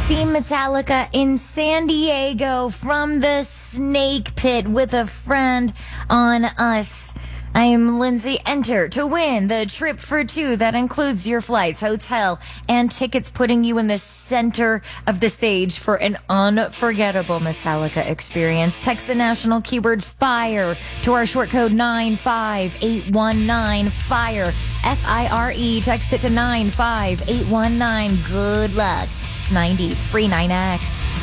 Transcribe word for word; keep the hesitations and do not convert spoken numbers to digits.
See Metallica in San Diego from the Snake Pit with a friend on us. I am Lindsay. Enter to win the trip for two that includes your flights, hotel, and tickets, putting you in the center of the stage for an unforgettable Metallica experience. Text the national keyword FIRE to our short code nine five eight one nine, FIRE, F I R E. Text it to nine five eight one nine. Good luck. It's ninety-three point nine X.